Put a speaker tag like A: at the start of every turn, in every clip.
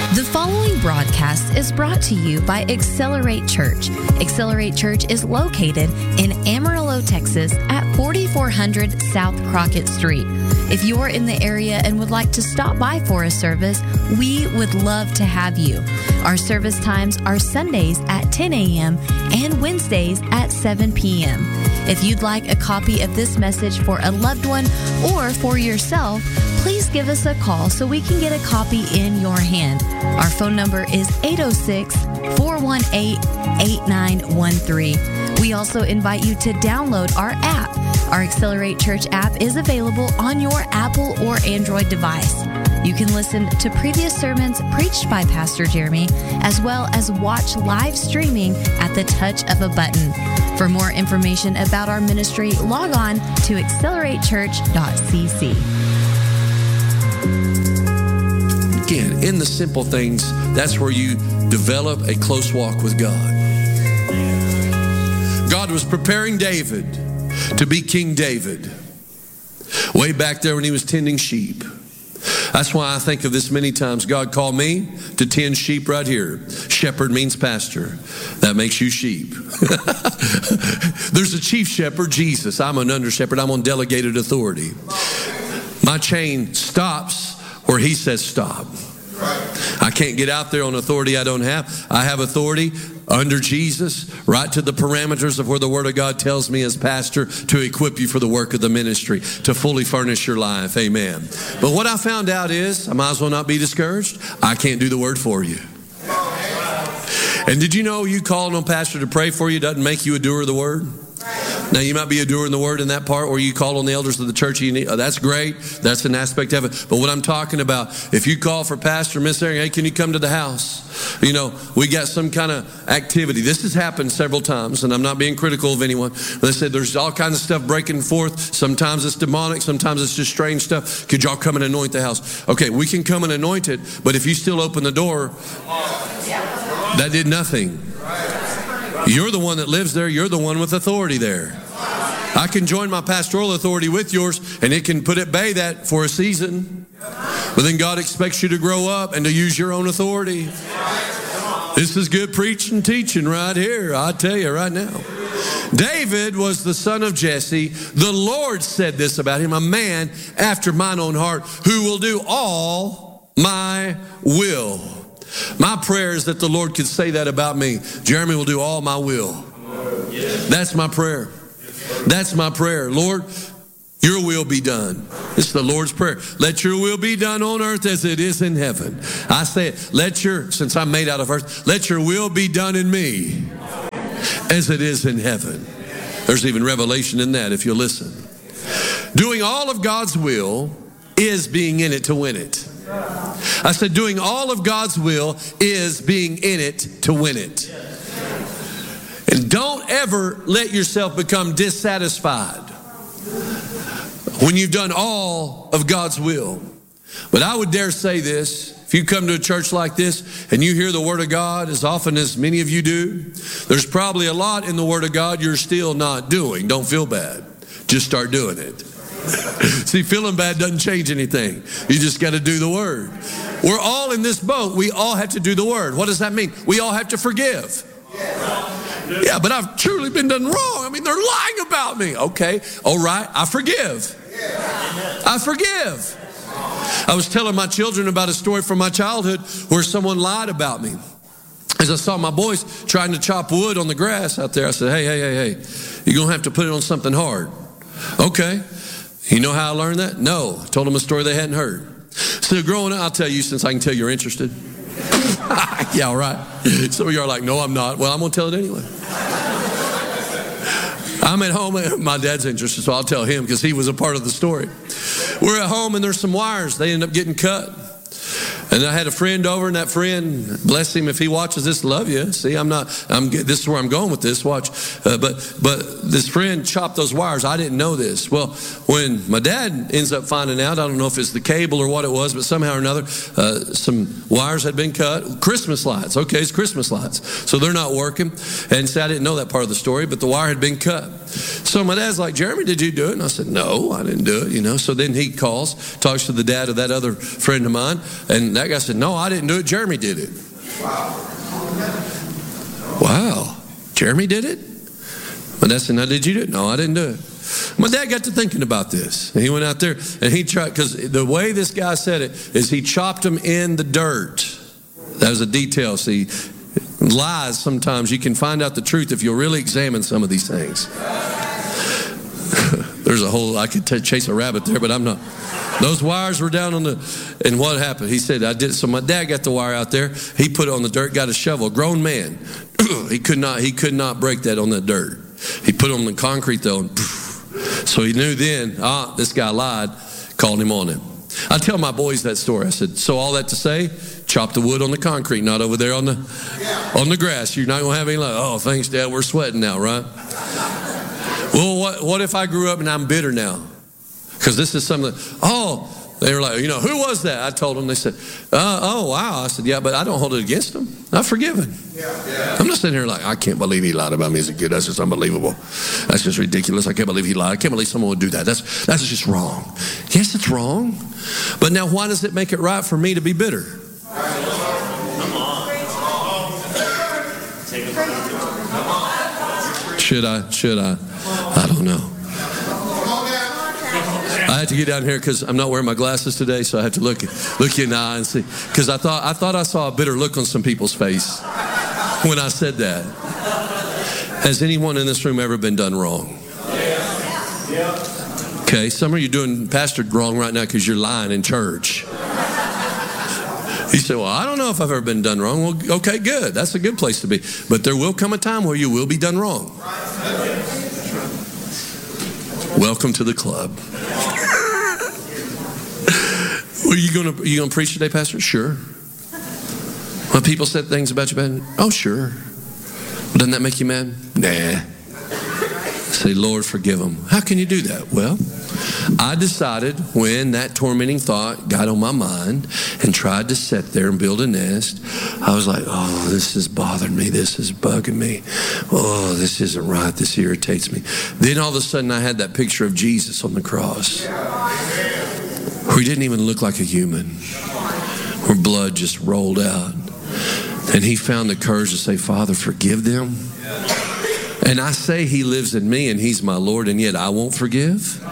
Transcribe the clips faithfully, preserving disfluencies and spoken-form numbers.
A: The following broadcast is brought to you by Accelerate Church. Accelerate Church is located in Amarillo, Texas at forty-four hundred South Crockett Street. If you're in the area and would like to stop by for a service, we would love to have you. Our service times are Sundays at ten a.m. and Wednesdays at seven p.m. If you'd like a copy of this message for a loved one or for yourself, please give us a call so we can get a copy in your hand. Our phone number is eight oh six, four one eight, eight nine one three. We also invite you to download our app. Our Accelerate Church app is available on your Apple or Android device. You can listen to previous sermons preached by Pastor Jeremy, as well as watch live streaming at the touch of a button. For more information about our ministry, log on to accelerate church dot c c.
B: Again, in the simple things, that's where you develop a close walk with God. God was preparing David to be King David way back there when he was tending sheep. That's why I think of this many times. God called me to tend sheep right here. Shepherd means pastor. That makes you sheep. There's a chief shepherd, Jesus. I'm an under shepherd. I'm on delegated authority. My chain stops where he says stop. I can't get out there on authority I don't have. I have authority under Jesus, right to the parameters of where the Word of God tells me as pastor to equip you for the work of the ministry, to fully furnish your life. Amen. But what I found out is, I might as well not be discouraged. I can't do the Word for you. And did you know you calling on pastor to pray for you doesn't make you a doer of the Word? Now, you might be a doer in the Word in that part where you call on the elders of the church. You need, oh, that's great. That's an aspect of it. But what I'm talking about, if you call for Pastor, Miss Aaron, hey, can you come to the house? You know, we got some kind of activity. This has happened several times, and I'm not being critical of anyone. They said there's all kinds of stuff breaking forth. Sometimes it's demonic. Sometimes it's just strange stuff. Could y'all come and anoint the house? Okay, we can come and anoint it, but if you still open the door, that did nothing. You're the one that lives there. You're the one with authority there. I can join my pastoral authority with yours, and it can put at bay that for a season. But then God expects you to grow up and to use your own authority. This is good preaching, teaching right here. I tell you right now. David was the son of Jesse. The Lord said this about him, a man after mine own heart, who will do all my will. My prayer is that the Lord could say that about me. Jeremy will do all my will. That's my prayer. That's my prayer. Lord, your will be done. It's the Lord's prayer. Let your will be done on earth as it is in heaven. I say it. Let your, since I'm made out of earth, let your will be done in me as it is in heaven. There's even revelation in that if you listen. Doing all of God's will is being in it to win it. I said doing all of God's will is being in it to win it. And don't ever let yourself become dissatisfied when you've done all of God's will. But I would dare say this, if you come to a church like this and you hear the Word of God as often as many of you do, there's probably a lot in the Word of God you're still not doing. Don't feel bad. Just start doing it. See, feeling bad doesn't change anything. You just got to do the Word. We're all in this boat. We all have to do the Word. What does that mean? We all have to forgive. Yeah, but I've truly been done wrong. I mean, they're lying about me. Okay, all right, I forgive. I forgive. I was telling my children about a story from my childhood where someone lied about me. As I saw my boys trying to chop wood on the grass out there, I said, hey, hey, hey, hey, you're going to have to put it on something hard. Okay. You know how I learned that? No. I told them a story they hadn't heard. So growing up, I'll tell you since I can tell you're interested. Yeah, all right. Some of you are like, no, I'm not. Well, I'm going to tell it anyway. I'm at home. My dad's interested, so I'll tell him because he was a part of the story. We're at home, and there's some wires. They end up getting cut. And I had a friend over, and that friend, bless him if he watches this, love you. See, I'm not, I'm, this is where I'm going with this, watch. Uh, but but this friend chopped those wires. I didn't know this. Well, when my dad ends up finding out, I don't know if it's the cable or what it was, but somehow or another, uh, some wires had been cut. Christmas lights. Okay, it's Christmas lights. So they're not working. And so I didn't know that part of the story, but the wire had been cut. So my dad's like, Jeremy, did you do it? And I said, no, I didn't do it, you know. So then he calls, talks to the dad of that other friend of mine, and that guy said, no, I didn't do it. Jeremy did it. Wow. Jeremy did it? My dad said, no, did you do it? No, I didn't do it. My dad got to thinking about this. And he went out there and he tried, because the way this guy said it is he chopped him in the dirt. That was a detail. See, lies sometimes, you can find out the truth if you'll really examine some of these things. There's a whole, I could t- chase a rabbit there, but I'm not. Those wires were down on the, and what happened? He said, I did. So my dad got the wire out there. He put it on the dirt, got a shovel. A grown man. he could not, he could not break that on that dirt. He put it on the concrete though, and poof. So he knew then, ah, this guy lied, called him on it. I tell my boys that story. I said, so all that to say, chop the wood on the concrete, not over there on the on the grass. You're not going to have any like, oh, thanks, Dad, we're sweating now, right? Well, what, what if I grew up and I'm bitter now? Because this is something, oh, they were like, you know, who was that? I told them, they said, uh, oh, wow. I said, yeah, but I don't hold it against them. I'm forgiven. Yeah, yeah. I'm not sitting here like, I can't believe he lied about me as a kid. That's just unbelievable. That's just ridiculous. I can't believe he lied. I can't believe someone would do that. That's, that's just wrong. Yes, it's wrong. But now why does it make it right for me to be bitter? Should I? Should I? I don't know. I had to get down here because I'm not wearing my glasses today, so I have to look look you in the eye and see. Because I thought I thought I saw a bitter look on some people's face when I said that. Has anyone in this room ever been done wrong? Okay, some of you doing Pastor wrong right now because you're lying in church. You say, well, I don't know if I've ever been done wrong. Well, okay, good. That's a good place to be. But there will come a time where you will be done wrong. Welcome to the club. Are you going to you going to preach today, Pastor? Sure. When people said things about you bad, oh, sure. Well, doesn't that make you mad? Nah. Say, Lord, forgive them. How can you do that? Well, I decided when that tormenting thought got on my mind and tried to sit there and build a nest, I was like, oh, this is bothering me. This is bugging me. Oh, this isn't right. This irritates me. Then all of a sudden I had that picture of Jesus on the cross where he didn't even look like a human, where blood just rolled out. And he found the courage to say, Father, forgive them. And I say he lives in me and he's my Lord, and yet I won't forgive?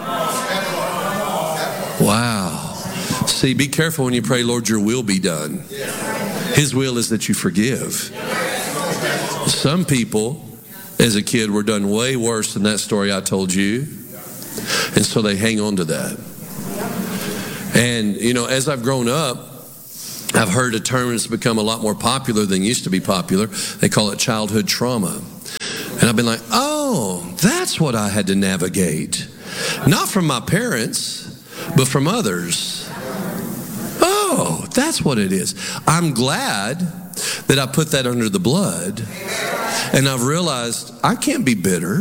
B: Wow. See, be careful when you pray, Lord, your will be done. His will is that you forgive. Some people, as a kid, were done way worse than that story I told you. And so they hang on to that. And, you know, as I've grown up, I've heard a term that's become a lot more popular than used to be popular. They call it childhood trauma. And I've been like, oh, that's what I had to navigate. Not from my parents, but from others. Oh, that's what it is. I'm glad that I put that under the blood. And I've realized I can't be bitter.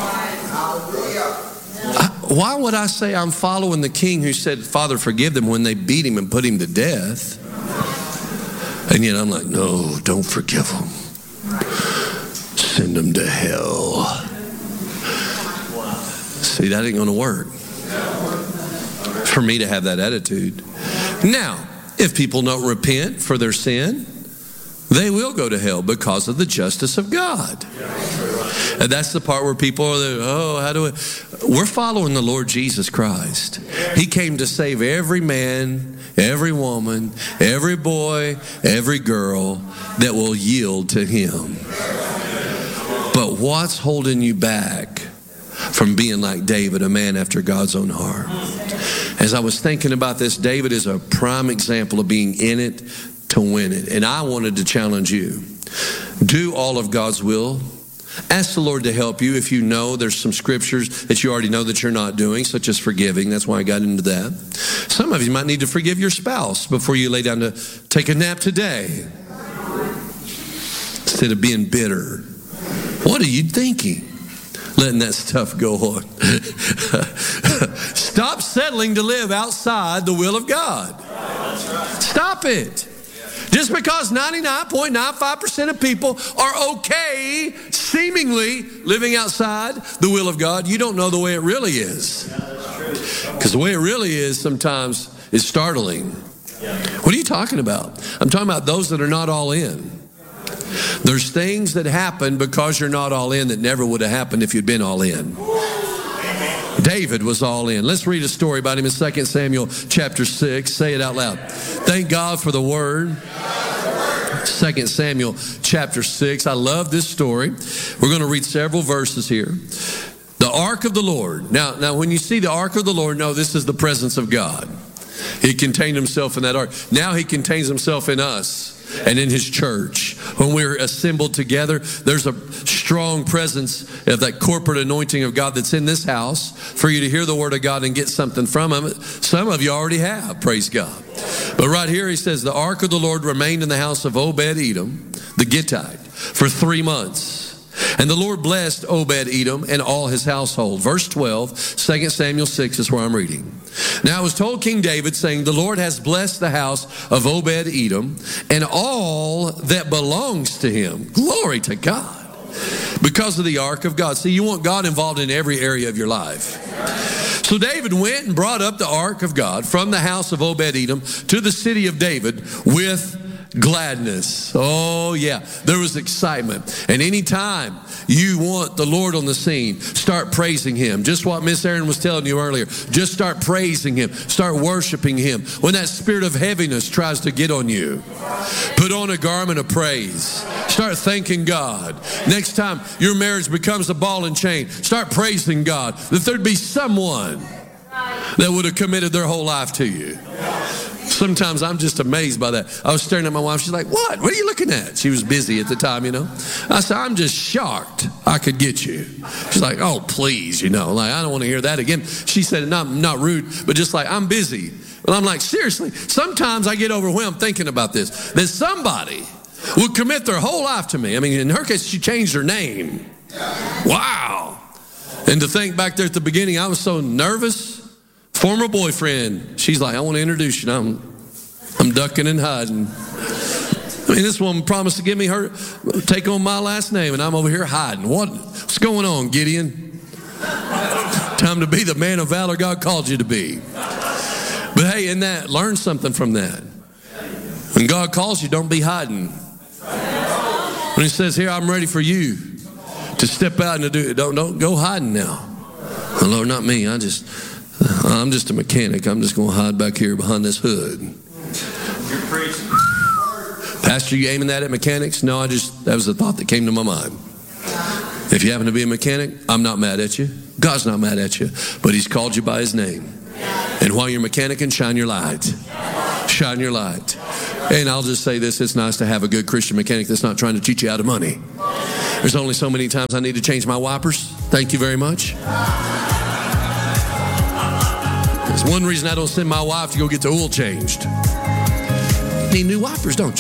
B: I, why would I say I'm following the king who said, Father, forgive them, when they beat him and put him to death? And yet I'm like, no, don't forgive them. Send them to hell. See, that ain't going to work for me to have that attitude. Now, if people don't repent for their sin, they will go to hell because of the justice of God. And that's the part where people are, oh, how do we? We're following the Lord Jesus Christ. He came to save every man, every woman, every boy, every girl that will yield to him. But what's holding you back from being like David, a man after God's own heart? As I was thinking about this, David is a prime example of being in it to win it. And I wanted to challenge you. Do all of God's will. Ask the Lord to help you if you know there's some scriptures that you already know that you're not doing, such as forgiving. That's why I got into that. Some of you might need to forgive your spouse before you lay down to take a nap today, instead of being bitter. What are you thinking? Letting that stuff go on. Stop settling to live outside the will of God. Stop it. Just because ninety-nine point nine five percent of people are okay, seemingly living outside the will of God, you don't know the way it really is. Because the way it really is sometimes is startling. What are you talking about? I'm talking about those that are not all in. There's things that happen because you're not all in that never would have happened if you'd been all in. David was all in. Let's read a story about him in Second Samuel chapter six. Say it out loud. Thank God for the word. Second Samuel chapter six. I love this story. We're going to read several verses here. The ark of the Lord. Now, now when you see the ark of the Lord, know this is the presence of God. He contained himself in that ark. Now he contains himself in us and in his church. When we're assembled together, there's a strong presence of that corporate anointing of God that's in this house for you to hear the word of God and get something from him. Some of you already have, praise God. But right here he says, the ark of the Lord remained in the house of Obed-Edom, the Gittite, for three months. And the Lord blessed Obed-Edom and all his household. Verse twelve, Second Samuel six is where I'm reading. Now it was told King David, saying, the Lord has blessed the house of Obed-Edom and all that belongs to him. Glory to God. Because of the ark of God. See, you want God involved in every area of your life. So David went and brought up the ark of God from the house of Obed-Edom to the city of David with gladness. Oh yeah, there was excitement. And anytime you want the Lord on the scene, start praising him. Just what Miss Erin was telling you earlier. Just start praising him. Start worshiping him. When that spirit of heaviness tries to get on you, put on a garment of praise. Start thanking God. Next time your marriage becomes a ball and chain, start praising God that there'd be someone that would have committed their whole life to you. Sometimes I'm just amazed by that. I was staring at my wife. She's like, what? What are you looking at? She was busy at the time, you know. I said, I'm just shocked I could get you. She's like, oh, please, you know. Like, I don't want to hear that again. She said, not, not rude, but just like, I'm busy. Well, I'm like, seriously, sometimes I get overwhelmed thinking about this. That somebody would commit their whole life to me. I mean, in her case, she changed her name. Wow. And to think back there at the beginning, I was so nervous. Former boyfriend, she's like, I want to introduce you. I'm, I'm ducking and hiding. I mean, this woman promised to give me her, take on my last name, and I'm over here hiding. What, what's going on, Gideon? Time to be the man of valor God called you to be. But hey, in that, learn something from that. When God calls you, don't be hiding. When he says, here, I'm ready for you to step out and to do it, don't, don't go hiding now. Oh, Lord, not me. I just... I'm just a mechanic. I'm just going to hide back here behind this hood. You're preaching. Pastor, you aiming that at mechanics? No, I just, that was a thought that came to my mind. If you happen to be a mechanic, I'm not mad at you. God's not mad at you. But he's called you by his name. And while you're mechanicking, shine your light. Shine your light. And I'll just say this, it's nice to have a good Christian mechanic that's not trying to cheat you out of money. There's only so many times I need to change my wipers. Thank you very much. It's one reason I don't send my wife to go get the oil changed. You need new wipers, don't you?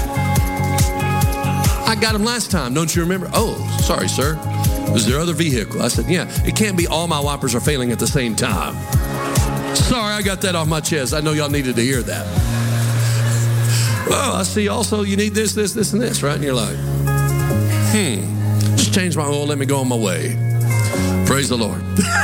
B: I got them last time, don't you remember? Oh, sorry, sir. Was there other vehicle? I said, yeah, it can't be all my wipers are failing at the same time. Sorry, I got that off my chest. I know y'all needed to hear that. Well, I see also you need this, this, this, and this, right? And you're like, hmm, just change my oil, let me go on my way. Praise the Lord.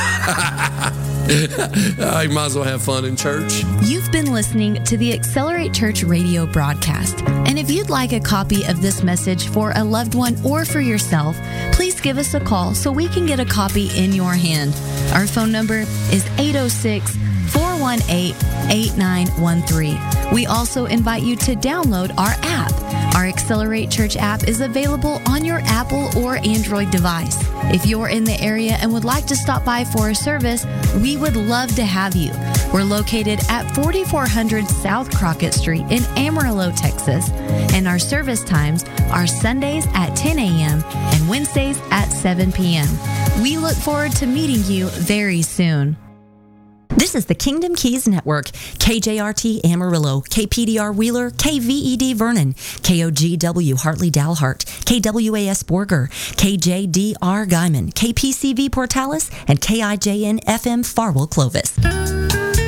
B: I might as well have fun in church.
A: You've been listening to the Accelerate Church radio broadcast. And if you'd like a copy of this message for a loved one or for yourself, please give us a call so we can get a copy in your hand. Our phone number is eight oh six, four one eight, eight nine one three. We also invite you to download our app. Our Accelerate Church app is available on your Apple or Android device. If you're in the area and would like to stop by for a service, we would love to have you. We're located at forty-four hundred South Crockett Street in Amarillo, Texas. And our service times are Sundays at ten a.m. and Wednesdays at seven p.m. We look forward to meeting you very soon.
C: This is the Kingdom Keys Network, K J R T Amarillo, K P D R Wheeler, K V E D Vernon, K O G W Hartley Dalhart, K W A S Borger, K J D R Guyman, K P C V Portales, and K I J N F M Farwell Clovis.